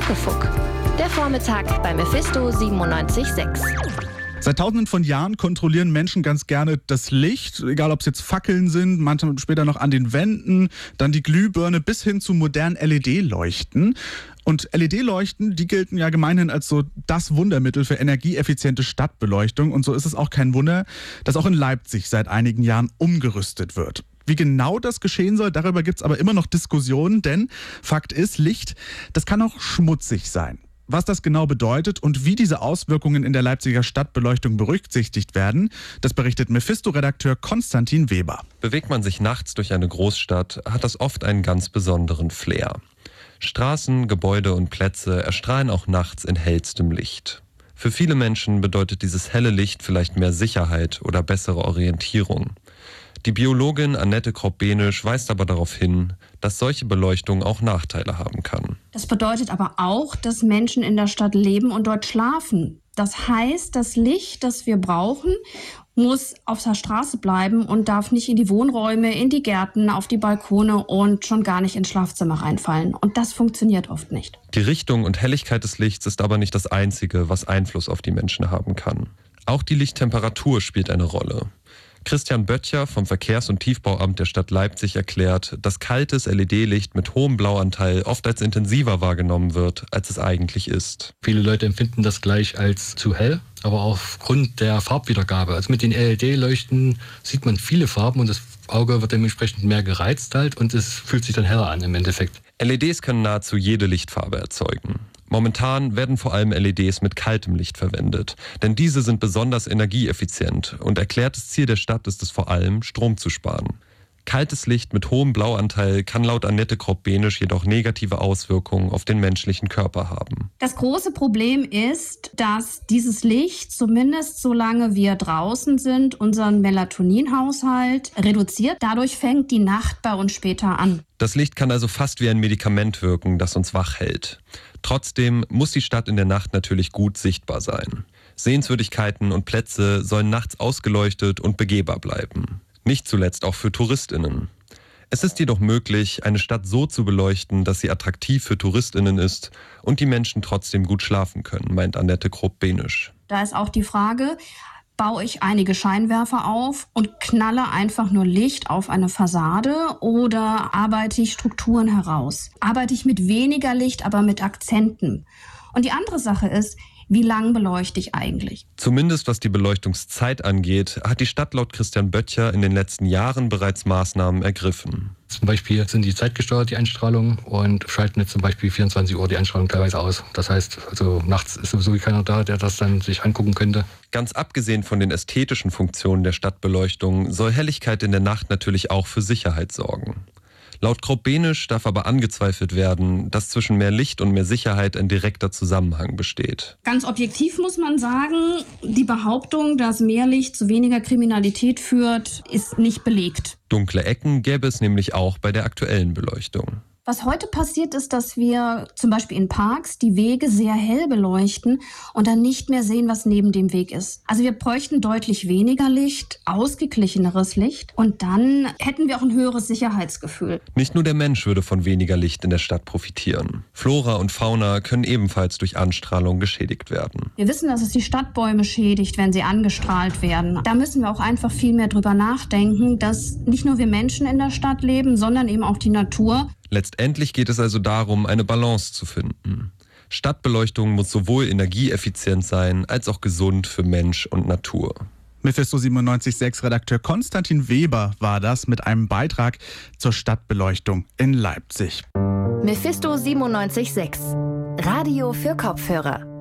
Muckefuck. Der Vormittag bei Mephisto 97.6. Seit tausenden von Jahren kontrollieren Menschen ganz gerne das Licht, egal ob es jetzt Fackeln sind, manchmal später noch an den Wänden, dann die Glühbirne bis hin zu modernen LED-Leuchten. Und LED-Leuchten, die gelten ja gemeinhin als so das Wundermittel für energieeffiziente Stadtbeleuchtung. Und so ist es auch kein Wunder, dass auch in Leipzig seit einigen Jahren umgerüstet wird. Wie genau das geschehen soll, darüber gibt es aber immer noch Diskussionen, denn Fakt ist, Licht, das kann auch schmutzig sein. Was das genau bedeutet und wie diese Auswirkungen in der Leipziger Stadtbeleuchtung berücksichtigt werden, das berichtet Mephisto-Redakteur Konstantin Weber. Bewegt man sich nachts durch eine Großstadt, hat das oft einen ganz besonderen Flair. Straßen, Gebäude und Plätze erstrahlen auch nachts in hellstem Licht. Für viele Menschen bedeutet dieses helle Licht vielleicht mehr Sicherheit oder bessere Orientierung. Die Biologin Annette Kropp-Benisch weist aber darauf hin, dass solche Beleuchtung auch Nachteile haben kann. Das bedeutet aber auch, dass Menschen in der Stadt leben und dort schlafen. Das heißt, das Licht, das wir brauchen, muss auf der Straße bleiben und darf nicht in die Wohnräume, in die Gärten, auf die Balkone und schon gar nicht ins Schlafzimmer reinfallen. Und das funktioniert oft nicht. Die Richtung und Helligkeit des Lichts ist aber nicht das Einzige, was Einfluss auf die Menschen haben kann. Auch die Lichttemperatur spielt eine Rolle. Christian Böttcher vom Verkehrs- und Tiefbauamt der Stadt Leipzig erklärt, dass kaltes LED-Licht mit hohem Blauanteil oft als intensiver wahrgenommen wird, als es eigentlich ist. Viele Leute empfinden das gleich als zu hell, aber aufgrund der Farbwiedergabe. Also mit den LED-Leuchten sieht man viele Farben und das Auge wird dementsprechend mehr gereizt halt und es fühlt sich dann heller an im Endeffekt. LEDs können nahezu jede Lichtfarbe erzeugen. Momentan werden vor allem LEDs mit kaltem Licht verwendet, denn diese sind besonders energieeffizient und erklärtes Ziel der Stadt ist es vor allem, Strom zu sparen. Kaltes Licht mit hohem Blauanteil kann laut Annette Kropp-Benisch jedoch negative Auswirkungen auf den menschlichen Körper haben. Das große Problem ist, dass dieses Licht, zumindest solange wir draußen sind, unseren Melatoninhaushalt reduziert. Dadurch fängt die Nacht bei uns später an. Das Licht kann also fast wie ein Medikament wirken, das uns wach hält. Trotzdem muss die Stadt in der Nacht natürlich gut sichtbar sein. Sehenswürdigkeiten und Plätze sollen nachts ausgeleuchtet und begehbar bleiben. Nicht zuletzt auch für TouristInnen. Es ist jedoch möglich, eine Stadt so zu beleuchten, dass sie attraktiv für TouristInnen ist und die Menschen trotzdem gut schlafen können, meint Annette Kropp-Benisch. Da ist auch die Frage, baue ich einige Scheinwerfer auf und knalle einfach nur Licht auf eine Fassade oder arbeite ich Strukturen heraus? Arbeite ich mit weniger Licht, aber mit Akzenten? Und die andere Sache ist, wie lang beleuchte ich eigentlich? Zumindest was die Beleuchtungszeit angeht, hat die Stadt laut Christian Böttcher in den letzten Jahren bereits Maßnahmen ergriffen. Zum Beispiel sind die zeitgesteuert, die Einstrahlung, und schalten jetzt zum Beispiel 24 Uhr die Einstrahlung teilweise aus. Das heißt, also nachts ist sowieso keiner da, der das dann sich angucken könnte. Ganz abgesehen von den ästhetischen Funktionen der Stadtbeleuchtung soll Helligkeit in der Nacht natürlich auch für Sicherheit sorgen. Laut Kropp-Benisch darf aber angezweifelt werden, dass zwischen mehr Licht und mehr Sicherheit ein direkter Zusammenhang besteht. Ganz objektiv muss man sagen, die Behauptung, dass mehr Licht zu weniger Kriminalität führt, ist nicht belegt. Dunkle Ecken gäbe es nämlich auch bei der aktuellen Beleuchtung. Was heute passiert ist, dass wir zum Beispiel in Parks die Wege sehr hell beleuchten und dann nicht mehr sehen, was neben dem Weg ist. Also wir bräuchten deutlich weniger Licht, ausgeglicheneres Licht und dann hätten wir auch ein höheres Sicherheitsgefühl. Nicht nur der Mensch würde von weniger Licht in der Stadt profitieren. Flora und Fauna können ebenfalls durch Anstrahlung geschädigt werden. Wir wissen, dass es die Stadtbäume schädigt, wenn sie angestrahlt werden. Da müssen wir auch einfach viel mehr drüber nachdenken, dass nicht nur wir Menschen in der Stadt leben, sondern eben auch die Natur. Letztendlich geht es also darum, eine Balance zu finden. Stadtbeleuchtung muss sowohl energieeffizient sein, als auch gesund für Mensch und Natur. Mephisto 97.6 Redakteur Konstantin Weber war das mit einem Beitrag zur Stadtbeleuchtung in Leipzig. Mephisto 97.6. Radio für Kopfhörer.